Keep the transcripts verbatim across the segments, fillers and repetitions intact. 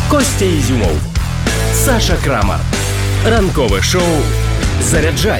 Костя Ізюмов, Саша Крамар. Ранкове шоу «Заряджай»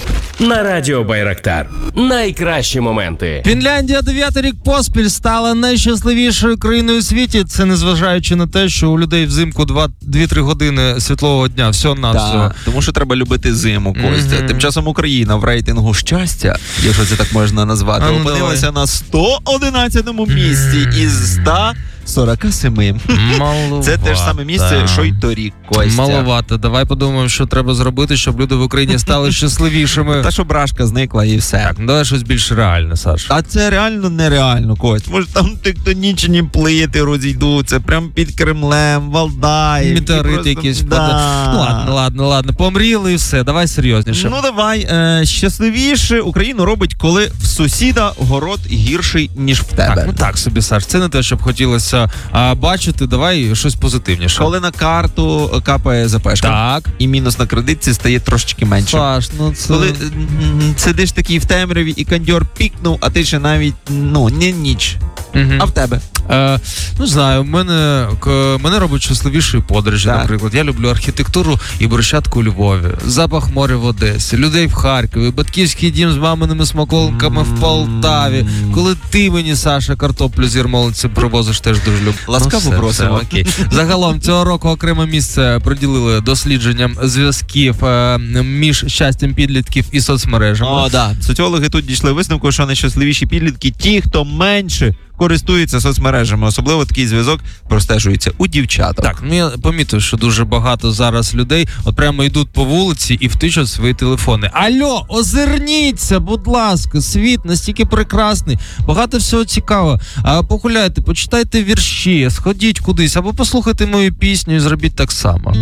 на Радіо Байрактар. Найкращі моменти. Фінляндія дев'ятий рік поспіль стала найщасливішою країною у світі. Це незважаючи на те, що у людей взимку два-три години світлового дня. Все на все. Тому що треба любити зиму, Костя. Mm-hmm. Тим часом Україна в рейтингу щастя, якщо це так можна назвати, а ну, опинилася давай. на сто одинадцятому місці mm-hmm. із ста сорока семи. Маловато. Це те ж саме місце, що й торік, Костя. Маловато. Давай подумаємо, що треба зробити, щоб люди в Україні стали щасливішими. Та щоб рашка зникла і все. Так, ну давай щось більш реальне, Саш. А це реально нереально, Кость. Може там тектонічні плити розійдуться, прям під Кремлем, Валдай. Метеорити якісь. Да. Ну ладно, ладно, ладно. Помріли і все. Давай серйозніше. Ну давай. Е, щасливіше Україну робить, коли в сусіда город гірший, ніж в тебе. Так, ну так собі, Саш. Це не те, щоб хотілося а, бачити. Давай щось позитивніше. Коли на карту капає запешка. Так. І мінус на кредитці стає трошечки менше. Саш, ну це... Коли м, сидиш такий в темряві і кондьор пікнув, а ти ще навіть, ну, не ніч. Угу. А в тебе? Е, ну, знаю, мене, к, мене робить щасливішою подорожі, так. Наприклад. Я люблю архітектуру і брусчатку у Львові, запах моря в Одесі, людей в Харкові, батьківський дім з маминими смаколиками в Полтаві. Коли ти мені, Саша, картоплю з Ярмолинці привозиш, теж дуже люблю. Ласкаво ну, просимо. Все, окей. Загалом цього року окреме місце приділили дослідженням зв'язків е, між щастям підлітків і соцмережами. О, да. Соціологи тут дійшли висновку, що найщасливіші підлітки ті, хто менше користуються соцмережами. Особливо такий зв'язок простежується у дівчаток. Так, ну я помітив, що дуже багато зараз людей от прямо йдуть по вулиці і втичуть свої телефони. Алло, озирніться, будь ласка, світ настільки прекрасний, багато всього цікавого. А погуляйте, почитайте вірші, сходіть кудись, або послухайте мою пісню і зробіть так само.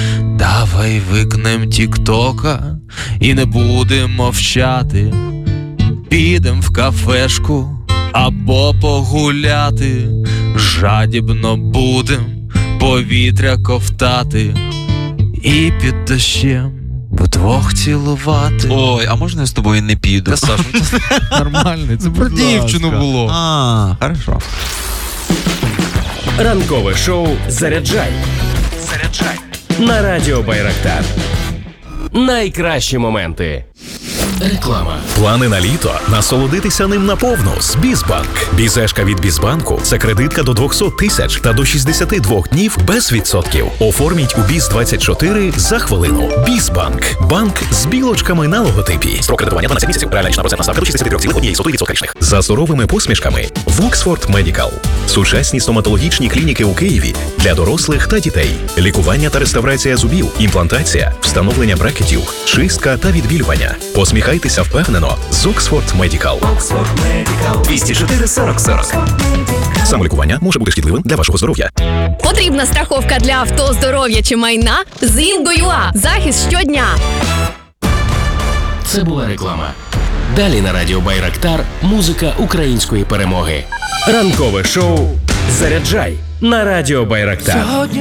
Давай викнем тік-тока і не будемо мовчати. Підем в кафешку або погуляти, жадібно будем повітря ковтати і під дощем вдвох цілувати. Ой, а можна я з тобою не піду? Та, Саш, нормально, це про дівчину було. А, хорошо. Ранкове шоу «Заряджай». Заряджай на Радіо Байрактар. Найкращі моменти. Реклама. Плани на літо? Насолодитися ним наповну з Бізбанк. Бізешка від Бізбанку – це кредитка до двісті тисяч та до шістдесят два днів без відсотків. Оформіть у Біз двадцять чотири за хвилину. Бізбанк. Банк з білочками на логотипі. Строк кредитування дванадцять місяців. Реальна річна процентна ставка до шістдесят три цілих одна сотих відсотка річних. За суровими посмішками в Oxford Medical. Сучасні стоматологічні клініки у Києві для дорослих та дітей. Лікування та реставрація зубів, імплантація, встановлення брекетів, чистка та відбілювання. Посміхайтеся впевнено з Oxford Medical. Oxford Medical. двісті чотири сорок сорок. Самолікування може бути шкідливим для вашого здоров'я. Потрібна страховка для авто, здоров'я чи майна? З Інго.ua. Захист щодня. Це була реклама. Далі на Радіо Байрактар музика української перемоги. Ранкове шоу «Заряджай» на Радіо Байрактар.